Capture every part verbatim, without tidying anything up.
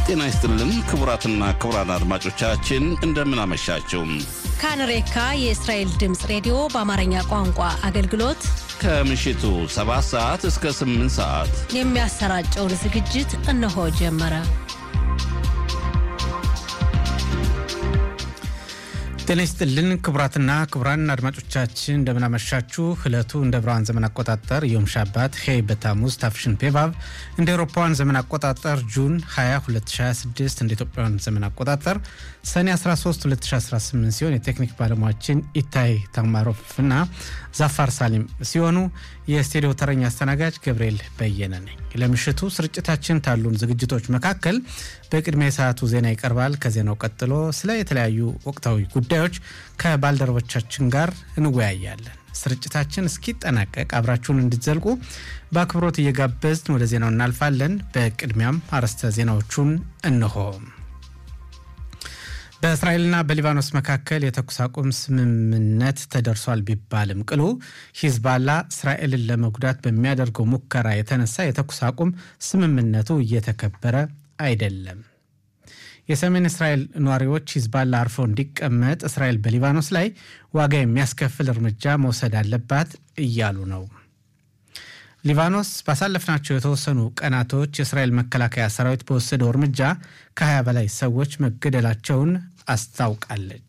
ጤና ይስጥልን ክቡራትና ክቡራን አድማጮቻችን እንደምን አመሻችሁ። ካንሬካ የእስራኤል ድምጽ ሬዲዮ በአማርኛ ቋንቋ አገልግሎት ከምሽቱ ሰባት ሰዓት እስከ ስምንት ሰዓት የሚያሰራጨውን ዝግጅት እነሆ ጀመረ። ጤና ይስጥልን ክቡራትና ክቡራን አድማጮቻችን እንደምን አመሻችሁ። ዕለቱ እንደ ብራን ዘመን አቆጣጠር ዮም ሻባት ሄይ በታሙዝ ታፍሽን ፔቫቭ እንደ አውሮፓውያን ዘመን አቆጣጠር ጁን ሃያ ሁለት ሺህ ሃያ ስድስት እንደ ኢትዮጵያውያን ዘመን አቆጣጠር ሰኔ አስራ ሶስት ሁለት ሺህ አስራ ስምንት ሲሆን የቴክኒክ ባለሙያችን ኢታይ ታማሮፍና ዛፋር ሳሊም ሲሆኑ የስቱዲዮ ተረኛ አስተናጋጅ ገብርኤል በየነ ነኝ። ለምሽቱ ስርጭታችን ታሉን ዝግጅቶች መካከል በቅድሚያ ሰዓቱ ዜና ይቀርባል። ከዜናው ቀጥሎ ስለ የተለያዩ ወቅታዊ ጉዳዮች ከባልደረቦቻችን ጋር እንወያያለን። ስርጭታችን እስኪጠናቀቅ አብራችሁን እንድትዘልቁ በአክብሮት እየጋበዝን ወደ ዜናው እናልፋለን። በቅድሚያም አርዕስተ ዜናዎቹን እነሆ። በእስራኤልና በሊባኖስ መካከል የተኩስ አቁም ስምምነት ተደርሷል ቢባልም ቅሉ ሂዝባላ እስራኤልን ለመጉዳት በሚያደርገው ሙከራ የተነሳ የተኩስ አቁም ስምምነቱ እየተከበረ አይደለም። የሰሜን እስራኤል ነዋሪዎች ሂዝባላ አርፎ እንዲቀመጥ እስራኤል በሊባኖስ ላይ ዋጋ የሚያስከፍል እርምጃ መውሰድ አለባት እያሉ ነው። ሊባኖስ ባሳለፍናቸው የተወሰኑ ቀናቶች የእስራኤል መከላከያ ሰራዊት በወሰደው እርምጃ ከሀያ በላይ ሰዎች መገደላቸውን አስታውቃለች።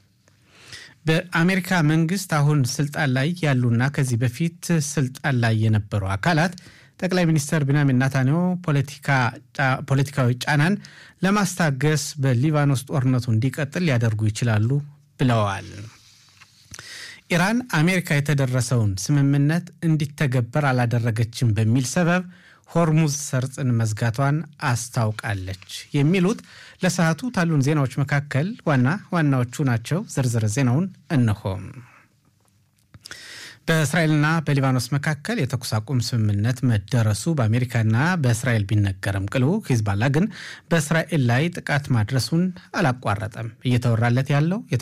በአሜሪካ መንግስት አሁን ስልጣን ላይ ያሉና ከዚህ በፊት ስልጣን ላይ የነበሩ አካላት ጠቅላይ ሚኒስትር ቢንያሚን ኔታንያሁ ፖለቲካ ፖለቲካዊ ጫናን ለማስታገስ በሊባኖስ ጦርነቱ እንዲቀጥል ሊያደርጉ ይችላሉ ብለዋል። ኢራን አሜሪካ የተደረሰውን ስምምነት እንዲተገበር አላደረገችም በሚል ሰበብ ሆርሙዝ ሰርጥን መዝጋቷን አስታውቃለች። የሚሉት ለሰዓቱ ታሉን ዜናዎች መካከል ዋና ዋናዎቹ ናቸው። ዝርዝር ዜናውን እነሆ። በእስራኤልና በሊባኖስ መካከል የተኩስ አቁም ስምምነት መደረሱ በአሜሪካና በእስራኤል ቢነገርም ቅሉ ሂዝባላ ግን በእስራኤል ላይ ጥቃት ማድረሱን አላቋረጠም። እየተወራለት ያለው